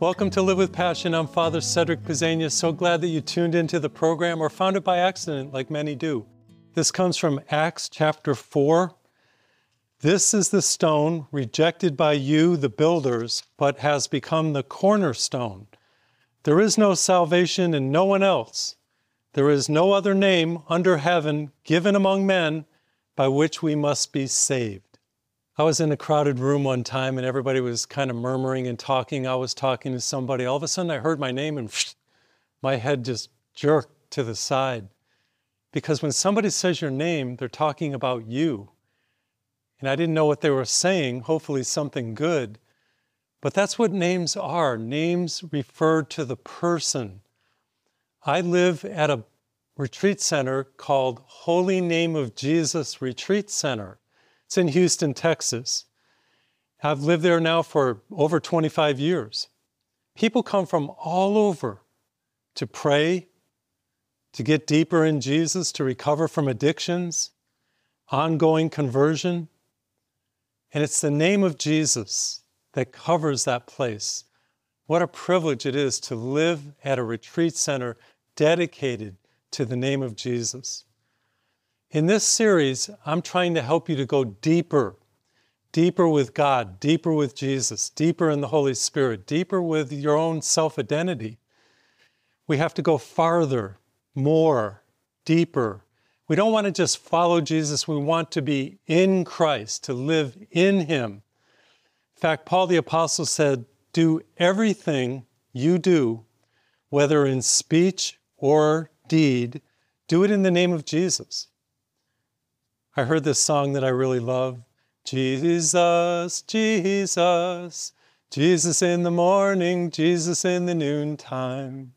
Welcome to Live with Passion. I'm Father Cedric Pizzania. So glad that you tuned into the program or found it by accident, like many do. This comes from Acts chapter 4. This is the stone rejected by you, the builders, but has become the cornerstone. There is no salvation in no one else. There is no other name under heaven given among men by which we must be saved. I was in a crowded room one time and everybody was kind of murmuring and talking. I was talking to somebody. All of a sudden I heard my name and my head just jerked to the side. Because when somebody says your name, they're talking about you. And I didn't know what they were saying, hopefully something good. But that's what names are. Names refer to the person. I live at a retreat center called Holy Name of Jesus Retreat Center. It's in Houston, Texas. I've lived there now for over 25 years. People come from all over to pray, to get deeper in Jesus, to recover from addictions, ongoing conversion. And it's the name of Jesus that covers that place. What a privilege it is to live at a retreat center dedicated to the name of Jesus. In this series, I'm trying to help you to go deeper, deeper with God, deeper with Jesus, deeper in the Holy Spirit, deeper with your own self-identity. We have to go farther, more, deeper. We don't want to just follow Jesus. We want to be in Christ, to live in Him. In fact, Paul the Apostle said, do everything you do, whether in speech or deed, do it in the name of Jesus. I heard this song that I really love. Jesus, Jesus, Jesus in the morning, Jesus in the noontime.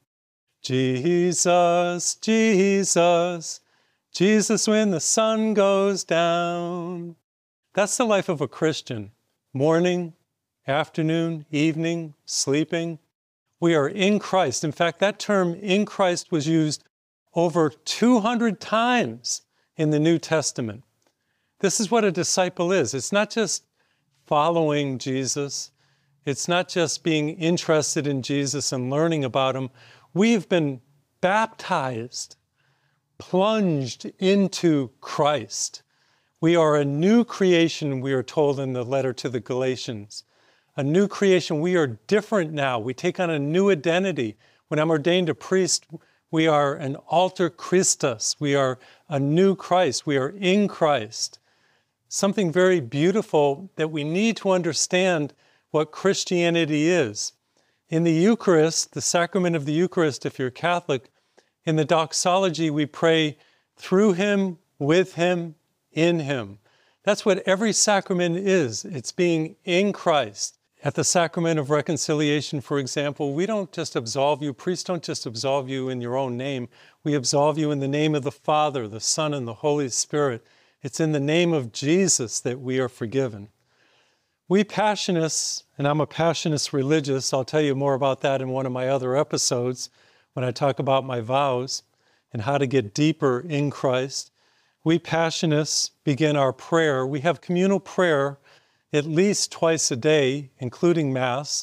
Jesus, Jesus, Jesus when the sun goes down. That's the life of a Christian. Morning, afternoon, evening, sleeping. We are in Christ. In fact, that term in Christ was used over 200 times in the New Testament. This is what a disciple is. It's not just following Jesus. It's not just being interested in Jesus and learning about Him. We've been baptized, plunged into Christ. We are a new creation, we are told in the letter to the Galatians. A new creation. We are different now. We take on a new identity. When I'm ordained a priest, we are an alter Christus. We are a new Christ. We are in Christ. Something very beautiful that we need to understand what Christianity is. In the Eucharist, the sacrament of the Eucharist, if you're Catholic, in the doxology we pray through Him, with Him, in Him. That's what every sacrament is. It's being in Christ. At the sacrament of reconciliation, for example, we don't just absolve you. Priests don't just absolve you in your own name. We absolve you in the name of the Father, the Son, and the Holy Spirit. It's in the name of Jesus that we are forgiven. We Passionists, and I'm a Passionist religious, I'll tell you more about that in one of my other episodes when I talk about my vows and how to get deeper in Christ. We Passionists begin our prayer. We have communal prayer at least twice a day, including Mass.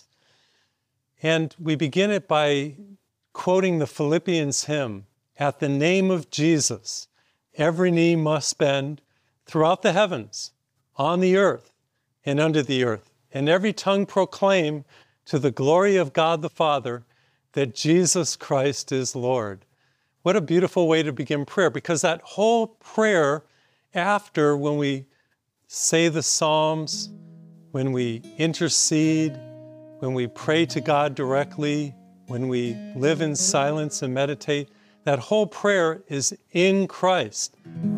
And we begin it by quoting the Philippians hymn, "At the name of Jesus, every knee must bend throughout the heavens, on the earth, and under the earth, and every tongue proclaim to the glory of God the Father that Jesus Christ is Lord." What a beautiful way to begin prayer, because that whole prayer after, when we say the Psalms, when we intercede, when we pray to God directly, when we live in silence and meditate, that whole prayer is in Christ.